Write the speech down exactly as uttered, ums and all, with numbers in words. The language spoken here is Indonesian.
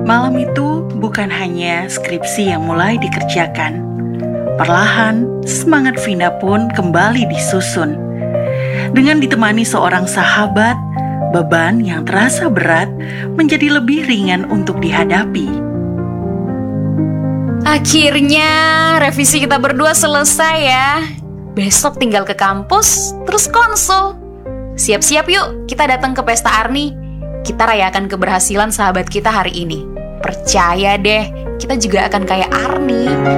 Malam itu bukan hanya skripsi yang mulai dikerjakan. Perlahan, semangat Vina pun kembali disusun. Dengan ditemani seorang sahabat, beban yang terasa berat menjadi lebih ringan untuk dihadapi. Akhirnya revisi kita berdua selesai ya. Besok tinggal ke kampus, terus konsul. Siap-siap yuk, kita datang ke pesta Arni. Kita rayakan keberhasilan sahabat kita hari ini. Percaya deh, kita juga akan kayak Arni.